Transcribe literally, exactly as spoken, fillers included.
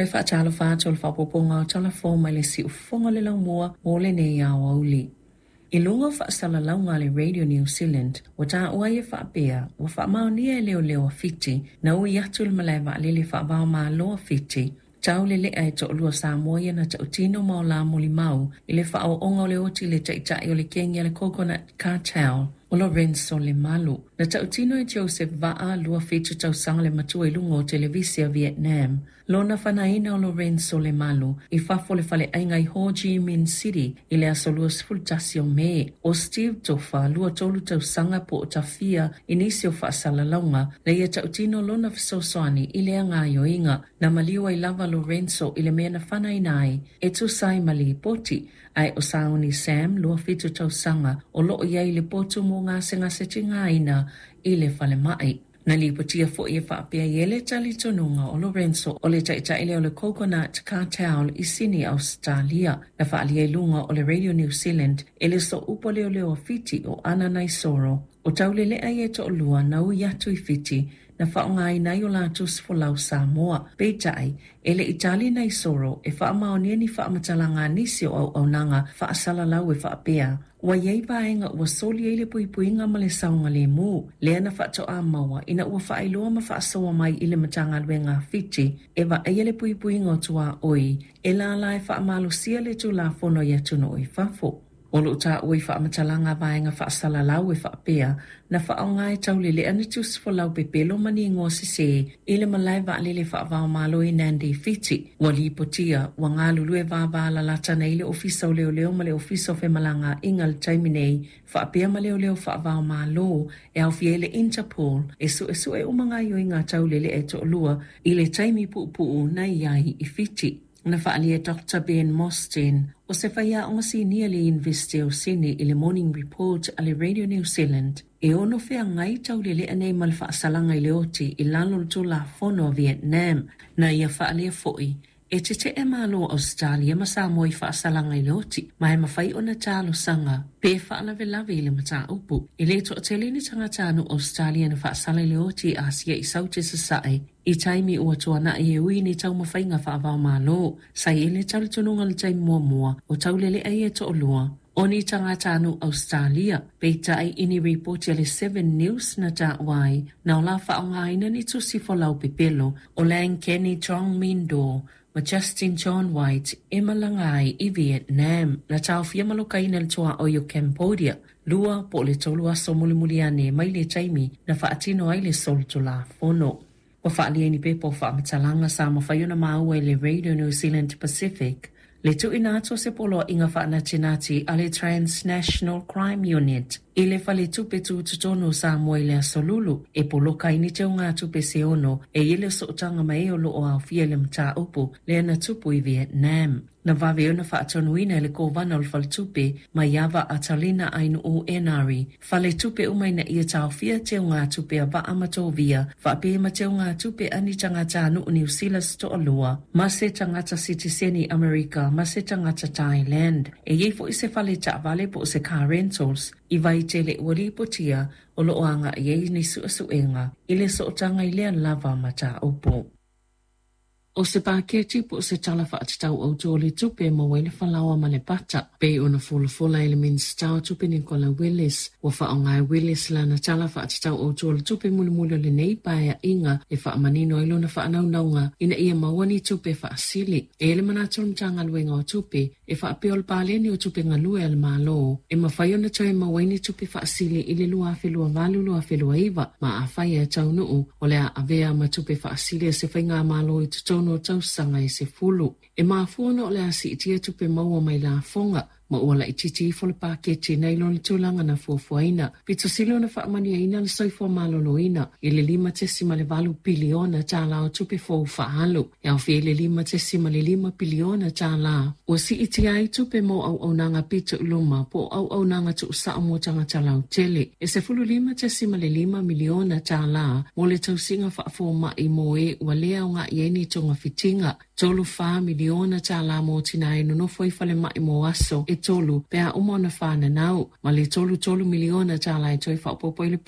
Trai wha talo wha tol wha poponga o tala fo mai le si ufonga le lau mua o le ne ia o auli. I lunga wha sala launga le Radio New Zealand, wa ta ua ia wha pia, wa wha maonia e leo leo fiti, na ui atul malai wa lele wha vao maa loa fiti. Tau le le ai to lua sa moia na tau tino mau la muli mau, i le wha o onga o le oti le taitai o le kengia le Coconut Cartel, o Lorenzo le malu. Na tau tino e Joseph Vaa lua fitu tau sanga le matua i lunga o televisia Vietnam. Lona whanaina o Lorenzo le malu, i whafo le whale ainga i Ho Chi Minh City, i le aso lua sifultasio me. O Steve Tofa lua tolu tau sanga po o tawhia i nisi o whaasala launga, le ia tau tino lona fisosoani i le anga i o inga, na maliwa i lava Lorenzo i le mea na whanainai, e tu sai mali poti, ai o sauni Sam lua fitu tau sanga, o loo iai le potu mo ngā se ngase tingaina i le whale mai. Na lipotia fo ia whaapea i ele tali tonunga o Lorenzo o le taitaile o le Coconut Cartel i Sydney, Australia. Na whaalia lunga o le Radio New Zealand e le so upo leo leo fiti o Ana Naisoro. O taule le ai e to lua na ui atu i fiti na whaongai nai o lātus fo lau Samoa. Peitai, e le Itali Naisoro e whaamaonia ni whaamatalanga nisi o au au nanga whaasala lau e whaapea. Wa yei vaenga ua soli e le puipuinga ma le saunga le mu. Lea na whaato a maua ina ua whaailoa ma whaasoa mai i le matanga luenga fiti. E wa e le puipuinga o tua oi. E la lai whaamalo sia le tu la fono ia tuno i whafo. O lo ta oi whaamatalanga vaenga whaasala lau e whaapea. Na whaongai taule le anitus fo lau pepelo mani ngō sise. I le malai wa lele whaavao malo i Nandi fiti. Wa li potia, wa ngā lulu e vāvā la latana i le ofisa o leo leo ma le ofisa o whemalanga ingal taiminei. Whaapea ma leo leo whaavao malo e au fie le Interpol. E su e su e umanga i o ngā taule le e to lua i le taimi puupuu na iai i fiti. Na whaalia Doctor Ben Mostyn, o se whaia o ngasi nearly investe o sini i le Morning Report a le Radio New Zealand. E ono whea ngai taulele anei mal whaasalanga i le oti i lalo to la fono Vietnam. Na ia whaalia foi. E te te e malo Australia ma sa moi whaasalanga i le oti. Ma e mawhai o na talo sanga. Pe whaalawe lawe i le mata upu. I le to te lini tangatanu Australia na whaasala i le oti a sia i saute sa sae. I taimi ua tuana i e ui ni tau mawhainga whaavao malo. Sai e le tau tununga le taimi mua mua o taulele ai e to olua. O ni tangatanu Australia, peita ai ini report le Seven News na ta wai, na o la whaongaina ni tusi fo lau pepelo, o Lang Kenny Chong Min Do, ma Justin John White, e malangai i Vietnam, na tau fia malokaina le toa o yo Cambodia, lua po le tolua so muli muliane mai le taimi na whaatino ai le sol to la fono. O whaalia ni pepo whaamatalanga sa mawhaiona maua i le Radio New Zealand Pacific, le tu inato se polo inga whaanatinati a le Transnational Crime Unit. I le whale tupe tu tutono sa moile a solulu, e polo kaini te o ngā tupe se ono, e ile so tanga mai o lo o au fia le mta upu, le ana tupu i Vietnam. Na vawe ona whaatonuina le kōwana o le whale tupe, mai awa atalina ainu o enari. Whale tupe umai na ia tau fia te o ngā tupe a wa amatovia, whape ma te o ngā tupe ani tangata anu o New Zealand to alua, ma se tangata Citizeni America, ma se tangata Thailand. E yeifo i se whale ta vale po se car rentals, i vai te le uri potia o lo anga i ei ni suasuenga i le sootanga i lea lava mata upo. O se pāketi po se tala whaatitau au tō le tupe ma wai le whalawa ma le pata. Pei ona fola fola ele minstau tupe ni kola Willis. Wa whaongai Willis la na tala whaatitau au tō le tupe muli muli le nei paia inga e whaamanino ilo na whaanau naunga ina ia mawani tupe whaasili. E ele manatul mtanga luenga o tupe e whaapeol pāleni o tupe ngalue al malo. E mawhai ona tau e mawaini tupe whaasili ili lua whelua valu lua whelua iwa ma a whaia tau nuu o lea avea ma tupe whaasili e se whainga malo i tuto no tau sanga i se fulu. E maafuana o le asi itia tupe maua mai la fonga, ma ua la ititi i fole pākete nei lo le tūlanga na fuafuaina. Pito silo na whaamania ina le soifua malolo ina, i le lima tesima le valu piliona tā la o tupe fau whaalu. Iau fie le lima tesima le lima piliona tā la. Ua si itia i tupe mo au au nanga pito uluma, po au au nanga tu usa mo tanga talau tele. E se fulu lima tesima le lima miliona tā la, mo le tausinga whaafua mai mo e ua lea o ngā ieni tonga fitinga. Tolu wha miliona tā la mo tina e nono foi fale mai mo aso e tolu pea umona whana nau, ma le tolu tolu miliona tā la e toi whaopopo i le